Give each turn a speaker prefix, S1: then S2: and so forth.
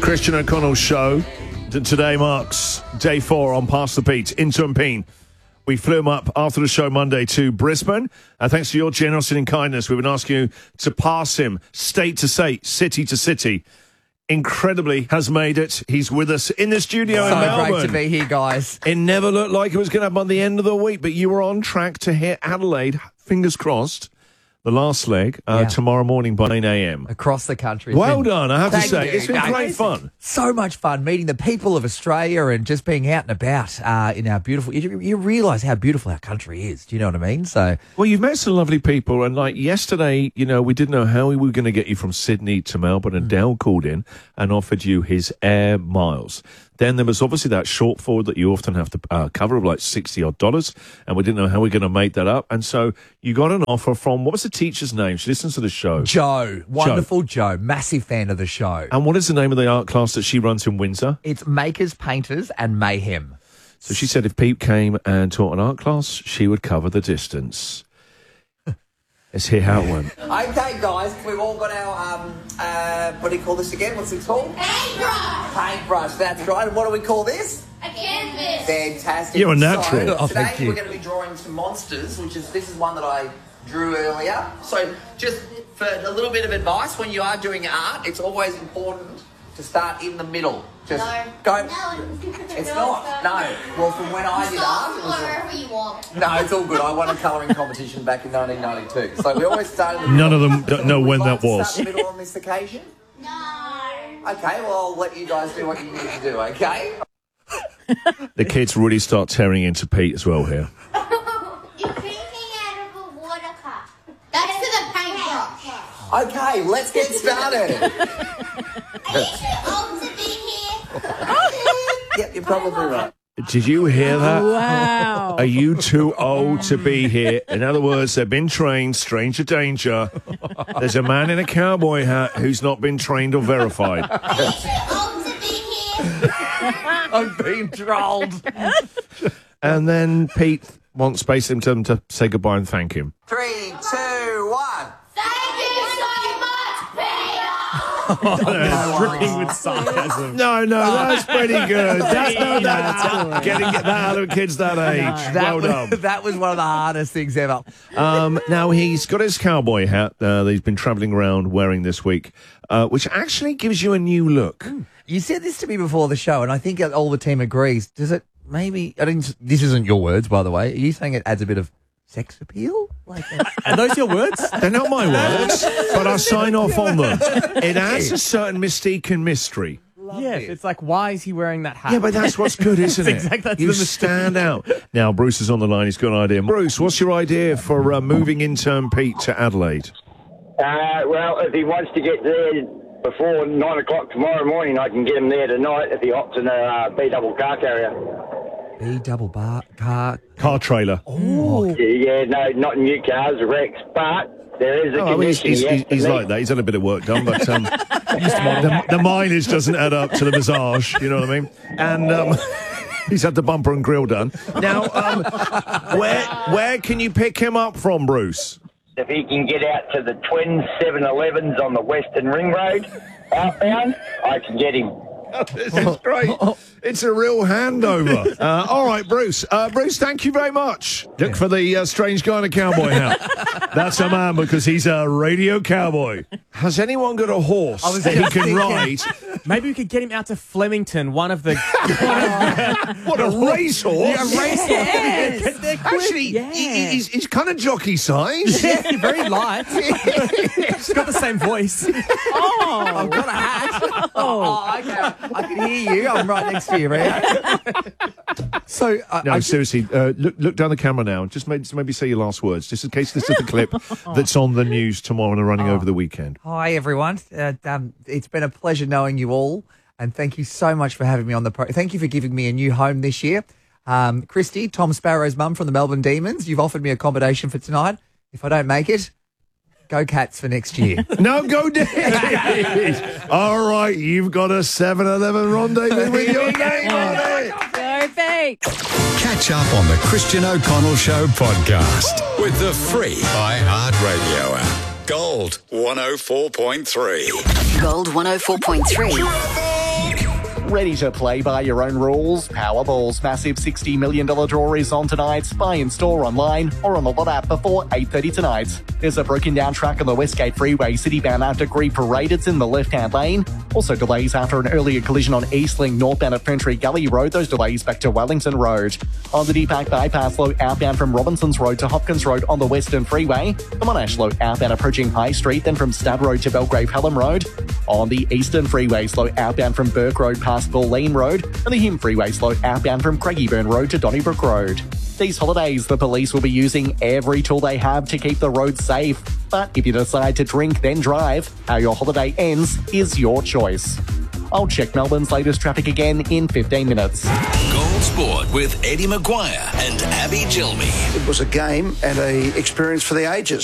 S1: Christian O'Connell show. Today marks day 4 on Pass the Beat. Into and Peen. We flew him up after the show Monday to Brisbane. Thanks to your generosity and kindness, we've been asking you to pass him state to state, city to city. Incredibly has made it. He's with us in the studio in Melbourne.
S2: Great to be here, guys.
S1: It never looked like it was going to happen by the end of the week, but you were on track to hit Adelaide, fingers crossed, the last leg, tomorrow morning by 9 a.m.
S2: Across the country.
S1: Well done, I have to
S2: Thank
S1: say.
S2: you.
S1: It's been great fun.
S2: So much fun meeting the people of Australia and just being out and about in our beautiful... You realise how beautiful our country is. Do you know what I mean? So,
S1: well, you've met some lovely people, and like yesterday, you know, we didn't know how we were going to get you from Sydney to Melbourne, and Dale called in and offered you his air miles. Then there was obviously that shortfall that you often have to cover of like $60 and we didn't know how we were going to make that up. And so you got an offer from, what was the teacher's name? She listens to the show.
S2: Joe. Wonderful Joe. Massive fan of the show.
S1: And what is the name of the art class that she runs in Windsor?
S2: It's Makers, Painters and Mayhem.
S1: So she said if Pete came and taught an art class, she would cover the distance. Let's hear how it went.
S2: Okay, guys, we've all got our, what do you call this again? What's it called?
S3: Paintbrush.
S2: Paintbrush, that's right. And what do we call this?
S3: A canvas.
S2: Fantastic.
S1: You're a natural.
S2: So, today we're going to be drawing some monsters, this is one that I drew earlier. So just for a little bit of advice, when you are doing art, it's always important to start in the middle. Just go.
S3: No.
S2: It's not. No. Well, from when I did art, it was
S3: wherever you want.
S2: no, it's all good. I won a colouring competition back in 1992. So we always start in the middle.
S1: None of them don't know when that
S2: Would you like to
S1: was.
S2: start in the middle on this occasion?
S3: No.
S2: Okay, well, I'll let you guys do what you need to do, okay?
S1: The kids really start tearing into Pete as well here.
S3: You're drinking out of a water cup. That's to the paintbrush.
S2: Okay, let's get started.
S3: Are you too old to be here?
S2: Yep, you're probably right.
S1: Did you hear that?
S4: Wow.
S1: Are you too old to be here? In other words, they've been trained, stranger danger. There's a man in a cowboy hat who's not been trained or verified.
S3: Are you too old to be here?
S2: I'm being trolled.
S1: And then Pete wants basically them to say goodbye and thank him.
S2: 3, 2, 1.
S3: Thank you so much, Peter.
S4: Dripping with sarcasm.
S1: No, that's pretty good. That's getting that out of kids that age. Well done.
S2: That was one of the hardest things ever.
S1: Now, he's got his cowboy hat that he's been travelling around wearing this week, which actually gives you a new look.
S2: You said this to me before the show, and I think all the team agrees. Does it maybe... This isn't your words, by the way. Are you saying it adds a bit of sex appeal?
S4: Are those your words?
S1: They're not my words, but I sign off on them. It adds a certain mystique and mystery.
S4: Yes, it's like, why is he wearing that hat?
S1: Yeah, but that's what's good, isn't it?
S4: Exactly, that's
S1: you
S4: the
S1: stand out. Now, Bruce is on the line. He's got an idea. Bruce, what's your idea for moving intern Pete to Adelaide?
S5: Well, if he wants to get there before 9 o'clock tomorrow morning, I can get him there tonight if he opts in a B-double car carrier.
S2: B-double car...
S1: Car trailer.
S2: Oh.
S5: Yeah, no, not new cars, Rex, but there is a condition.
S1: He's like that. He's had a bit of work done, but the mileage doesn't add up to the massage, you know what I mean? And he's had the bumper and grill done. Now, where can you pick him up from, Bruce?
S5: If he can get out to the twin 7-Elevens on the Western Ring Road, outbound, I can get him.
S1: This is great. It's a real handover. All right, Bruce. Bruce, thank you very much. Look for the strange guy in a cowboy hat. That's a man because he's a radio cowboy. Has anyone got a horse that he can ride?
S4: Maybe we could get him out to Flemington, one of the...
S1: What, a racehorse?
S4: Yeah, a racehorse.
S2: Yes.
S4: They're quick.
S1: Actually, he's kind of jockey size.
S4: Yeah, very light. He's got the same voice. Oh,
S2: I've got a hat. Oh, okay. I can hear you. I'm right next to you, right? So,
S1: No, seriously, look down the camera now. Just maybe say your last words, just in case this is the clip that's on the news tomorrow and running over the weekend.
S2: Hi, everyone. It's been a pleasure knowing you all, and thank you so much for having me on the Thank you for giving me a new home this year. Christy, Tom Sparrow's mum from the Melbourne Demons, you've offered me accommodation for tonight. If I don't make it, go Cats for next year.
S1: No, go Dave. All right, you've got a 7-Eleven rendezvous with your name on it.
S6: Perfect.
S7: Catch up on the Christian O'Connell Show podcast with the free iHeartRadio app. Gold 104.3.
S6: Gold 104.3. Ready to play by your own rules? Powerball's massive $60 million draw is on tonight. Buy in store, online, or on the Lot app before 8:30 tonight. There's a broken down track on the Westgate Freeway citybound after Gree Parade. It's in the left-hand lane. Also delays after an earlier collision on Eastlink northbound at Ferntree Gully Road. Those delays back to Wellington Road. On the Deepak bypass, slow outbound from Robinsons Road to Hopkins Road on the Western Freeway. The Monash slow outbound approaching High Street, then from Stab Road to Belgrave Pelham Road. On the Eastern Freeway, slow outbound from Burke Road past Bulleen Road, and the Hume Freeway slow outbound from Craigieburn Road to Donnybrook Road. These holidays, the police will be using every tool they have to keep the roads safe. But if you decide to drink then drive, how your holiday ends is your choice. I'll check Melbourne's latest traffic again in 15 minutes.
S8: Gold Sport with Eddie Maguire and Abby Gilmy.
S9: It was a game and a experience for the ages.